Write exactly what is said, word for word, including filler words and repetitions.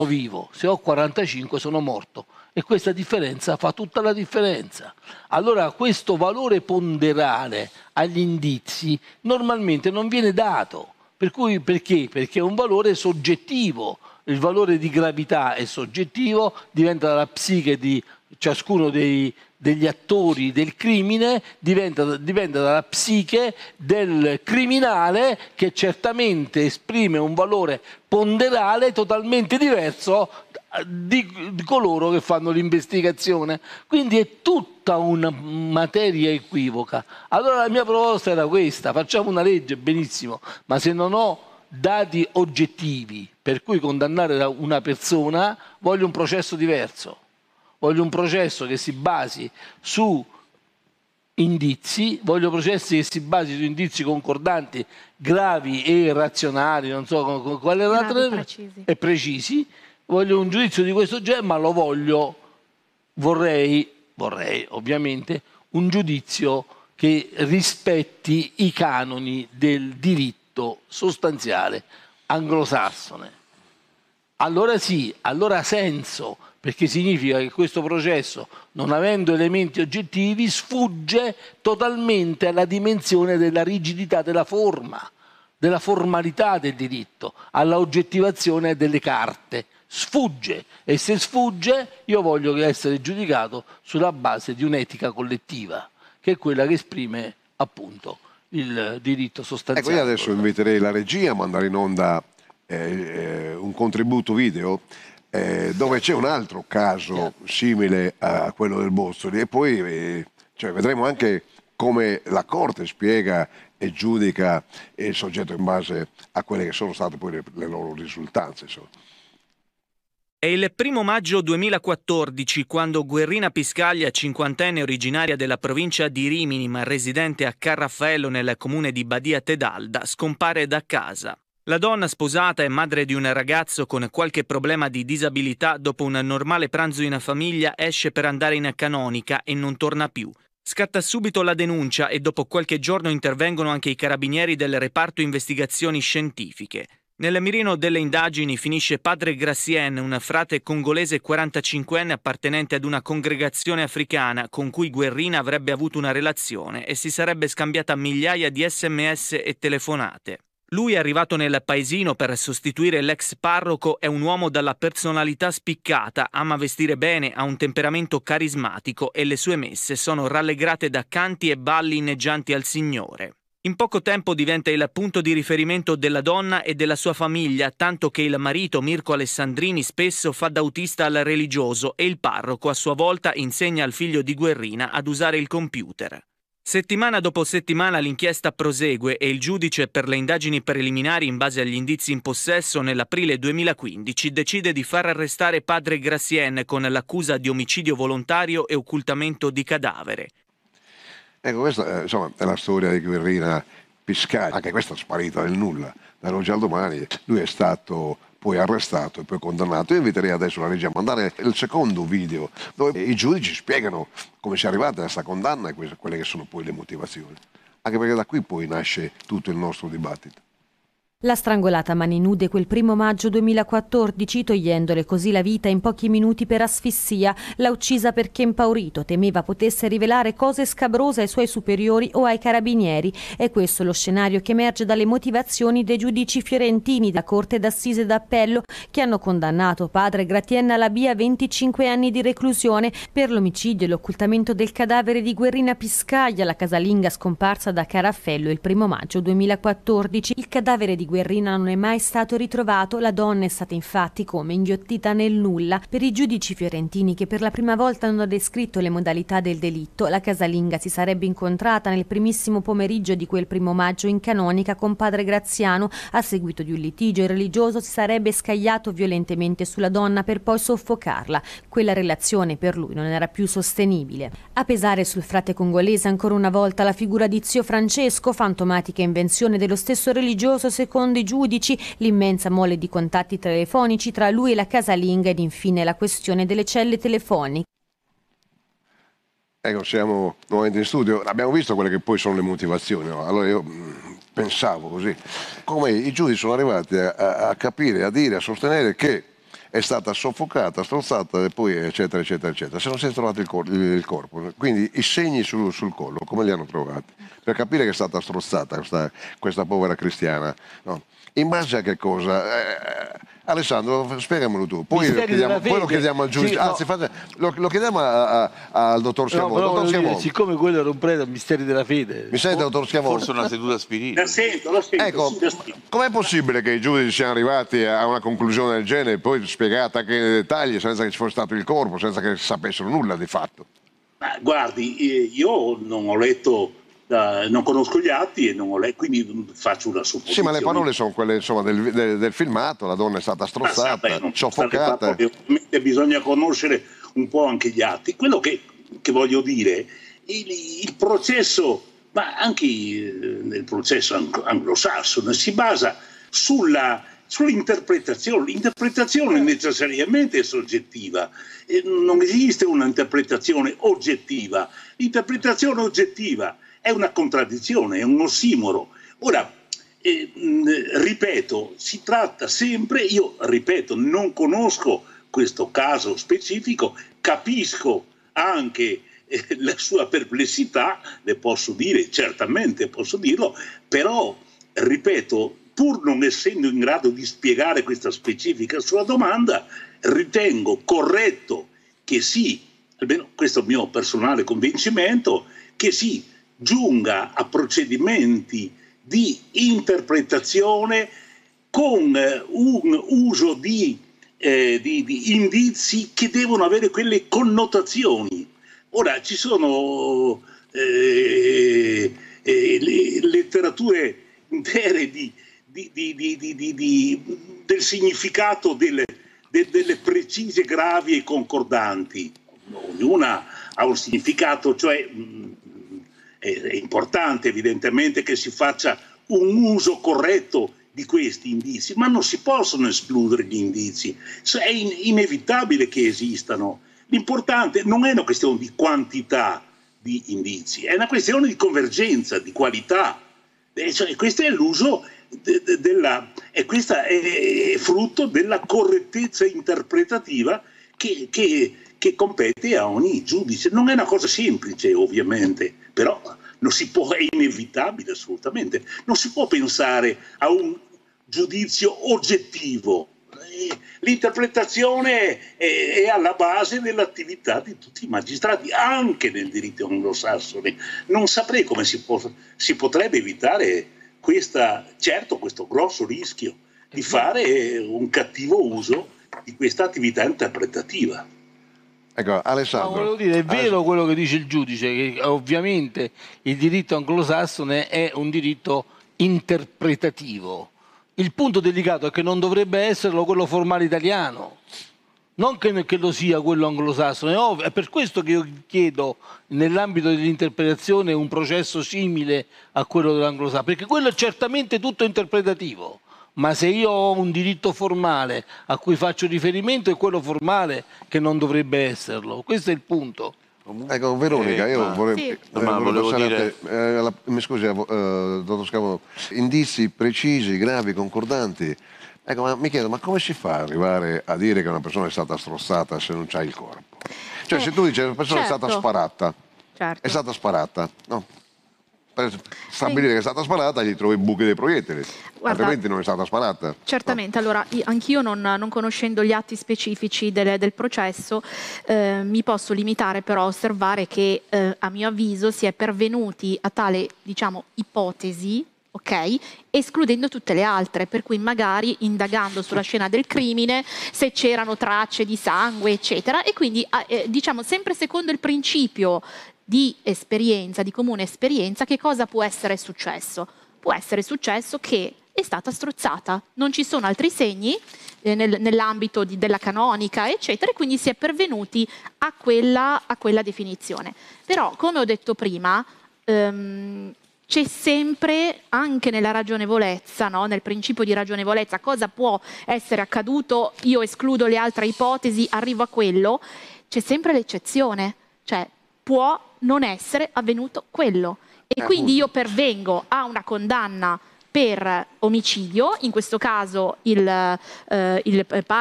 vivo, se ho quarantacinque sono morto, e questa differenza fa tutta la differenza. Allora questo valore ponderale agli indizi normalmente non viene dato. Per cui, perché? Perché è un valore soggettivo, il valore di gravità è soggettivo, diventa dalla psiche di ciascuno dei, degli attori del crimine, diventa, dipende dalla psiche del criminale, che certamente esprime un valore ponderale totalmente diverso di, di coloro che fanno l'investigazione. Quindi è tutta una materia equivoca. Allora la mia proposta era questa: facciamo una legge, benissimo, ma se non ho dati oggettivi per cui condannare una persona, voglio un processo diverso. Voglio un processo che si basi su indizi, voglio processi che si basi su indizi concordanti, gravi e razionali, non so quale l'altra, precisi. e precisi. Voglio un giudizio di questo genere, ma lo voglio, vorrei, vorrei ovviamente, un giudizio che rispetti i canoni del diritto sostanziale anglosassone. Allora sì, allora ha senso, perché significa che questo processo, non avendo elementi oggettivi, sfugge totalmente alla dimensione della rigidità della forma, della formalità del diritto, alla oggettivazione delle carte. Sfugge, e se sfugge io voglio essere giudicato sulla base di un'etica collettiva, che è quella che esprime appunto il diritto sostanziale. Ecco, io adesso inviterei la regia a mandare in onda eh, eh, un contributo video eh, dove c'è un altro caso simile a quello del Bozzoli, e poi eh, cioè, vedremo anche come la Corte spiega e giudica il soggetto in base a quelle che sono state poi le, le loro risultanze, insomma. È il primo maggio duemilaquattordici quando Guerrina Piscaglia, cinquantenne originaria della provincia di Rimini ma residente a Carraffello nel comune di Badia Tedalda, scompare da casa. La donna sposata e madre di un ragazzo con qualche problema di disabilità, dopo un normale pranzo in famiglia esce per andare in canonica e non torna più. Scatta subito la denuncia e dopo qualche giorno intervengono anche i carabinieri del reparto investigazioni scientifiche. Nel mirino delle indagini finisce padre Grassien, un frate congolese quarantacinquenne appartenente ad una congregazione africana con cui Guerrina avrebbe avuto una relazione e si sarebbe scambiata migliaia di sms e telefonate. Lui, arrivato nel paesino per sostituire l'ex parroco, è un uomo dalla personalità spiccata, ama vestire bene, ha un temperamento carismatico e le sue messe sono rallegrate da canti e balli inneggianti al Signore. In poco tempo diventa il punto di riferimento della donna e della sua famiglia, tanto che il marito Mirko Alessandrini spesso fa da autista al religioso e il parroco a sua volta insegna al figlio di Guerrina ad usare il computer. Settimana dopo settimana l'inchiesta prosegue e il giudice per le indagini preliminari in base agli indizi in possesso nell'aprile duemilaquindici decide di far arrestare padre Grassien con l'accusa di omicidio volontario e occultamento di cadavere. Ecco, questa insomma, è la storia di Guerrina Piscaglia, anche questa è sparita nel nulla, dall'oggi al domani. Lui è stato poi arrestato e poi condannato. Io inviterei adesso la regia a mandare il secondo video, dove i giudici spiegano come si è arrivati a questa condanna e quelle che sono poi le motivazioni. Anche perché da qui poi nasce tutto il nostro dibattito. L'ha strangolata a mani nude quel primo maggio duemilaquattordici, togliendole così la vita in pochi minuti per asfissia. L'ha uccisa perché impaurito, temeva potesse rivelare cose scabrose ai suoi superiori o ai carabinieri. È questo lo scenario che emerge dalle motivazioni dei giudici fiorentini della Corte d'Assise d'Appello, che hanno condannato padre Grassien Labia a venticinque anni di reclusione per l'omicidio e l'occultamento del cadavere di Guerrina Piscaglia, la casalinga scomparsa da Carraffello il primo maggio duemilaquattordici. Il cadavere di Guerrina non è mai stato ritrovato, la donna è stata infatti come inghiottita nel nulla. Per i giudici fiorentini, che per la prima volta hanno descritto le modalità del delitto, la casalinga si sarebbe incontrata nel primissimo pomeriggio di quel primo maggio in canonica con padre Graziano. A seguito di un litigio, il religioso si sarebbe scagliato violentemente sulla donna per poi soffocarla. Quella relazione per lui non era più sostenibile. A pesare sul frate congolese ancora una volta la figura di zio Francesco, fantomatica invenzione dello stesso religioso secondo i giudici, l'immensa mole di contatti telefonici tra lui e la casalinga ed infine la questione delle celle telefoniche. Ecco, siamo nuovamente in studio, abbiamo visto quelle che poi sono le motivazioni, no? Allora io mh, pensavo così, come i giudici sono arrivati a, a, a capire, a dire, a sostenere che è stata soffocata, strozzata e poi eccetera eccetera eccetera, se non si è trovato il, cor- il corpo. Quindi i segni sul, sul collo come li hanno trovati? Per capire che è stata strozzata questa, questa povera cristiana, no? In base a che cosa? Eh, Alessandro, spiegamelo tu, poi lo, chiediamo, poi lo chiediamo al giudice, sì, no. Anzi fate, lo, lo chiediamo a, a, al dottor Schiavone. No, dottor Schiavone. Dire, siccome quello era un prete, misteri della fede. Mi sente, dottor Schiavone? Forse una seduta spirita. La sento, la sento. Ecco, sì, com'è possibile che i giudici siano arrivati a una conclusione del genere, poi spiegata anche nei dettagli, senza che ci fosse stato il corpo, senza che sapessero nulla di fatto? Ma guardi, io non ho letto, uh, non conosco gli atti e non ho letto, quindi faccio una supposizione. Sì, ma le parole sono quelle insomma, del, del, del filmato, la donna è stata strozzata, ah, beh, soffocata. Ovviamente bisogna conoscere un po' anche gli atti. Quello che, che voglio dire, il, il processo, ma anche nel processo anglosassone, si basa sulla sull'interpretazione. L'interpretazione necessariamente è soggettiva, e non esiste un'interpretazione oggettiva. L'interpretazione oggettiva è una contraddizione, è un ossimoro. Ora, eh, ripeto, si tratta sempre, io ripeto, non conosco questo caso specifico, capisco anche eh, la sua perplessità, le posso dire, certamente posso dirlo, però, ripeto, pur non essendo in grado di spiegare questa specifica sua domanda, ritengo corretto che si, almeno questo è il mio personale convincimento, che si giunga a procedimenti di interpretazione con eh, un uso di, eh, di, di indizi che devono avere quelle connotazioni. Ora, ci sono eh, eh, le letterature intere di Di, di, di, di, di, di, del significato delle, de, delle precise, gravi e concordanti. Ognuna ha un significato, cioè mh, è, è importante evidentemente che si faccia un uso corretto di questi indizi, ma non si possono escludere gli indizi, è in, inevitabile che esistano. L'importante non è una questione di quantità di indizi, è una questione di convergenza, di qualità. E cioè, questo è l'uso de, de, della, e questa è frutto della correttezza interpretativa che, che, che compete a ogni giudice. Non è una cosa semplice, ovviamente, però non si può, è inevitabile assolutamente. Non si può pensare a un giudizio oggettivo. L'interpretazione è, è alla base dell'attività di tutti i magistrati, anche nel diritto anglosassone. Non saprei come si, può, si potrebbe evitare questa, certo, questo grosso rischio di fare un cattivo uso di questa attività interpretativa. Ecco, Alessandro. No, volevo dire, è vero quello che dice il giudice, che ovviamente il diritto anglosassone è un diritto interpretativo. Il punto delicato è che non dovrebbe esserlo quello formale italiano, non che, che lo sia quello anglosassone. È, è per questo che io chiedo nell'ambito dell'interpretazione un processo simile a quello dell'anglosassone, perché quello è certamente tutto interpretativo, ma se io ho un diritto formale a cui faccio riferimento è quello formale che non dovrebbe esserlo. Questo è il punto. Ecco, Veronica, io ma, vorrei, sì. eh, no, ma volevo volevo dire... te, eh, la, mi scusi, eh, dottor Schiavone, indizi precisi, gravi, concordanti. Ecco, ma mi chiedo, ma come si fa ad arrivare a dire che una persona è stata strozzata se non c'ha il corpo? Cioè, eh, se tu dici che una persona certo. è stata sparata, certo. è stata sparata, no? Per stabilire sì. che è stata sparata gli trovi i buchi dei proiettili, Guarda, altrimenti non è stata sparata. Certamente, no. Allora anch'io non, non conoscendo gli atti specifici del, del processo eh, mi posso limitare però a osservare che eh, a mio avviso si è pervenuti a tale, diciamo, ipotesi, ok, escludendo tutte le altre, per cui magari indagando sulla scena del crimine se c'erano tracce di sangue eccetera, e quindi eh, diciamo sempre secondo il principio di esperienza, di comune esperienza, che cosa può essere successo? Può essere successo che è stata strozzata, non ci sono altri segni eh, nel, nell'ambito di, della canonica, eccetera, e quindi si è pervenuti a quella, a quella definizione. Però, come ho detto prima, ehm, c'è sempre, anche nella ragionevolezza, no? Nel principio di ragionevolezza, cosa può essere accaduto, io escludo le altre ipotesi, arrivo a quello, c'è sempre l'eccezione, cioè può non essere avvenuto quello. E quindi io pervengo a una condanna per omicidio, in questo caso il, eh, il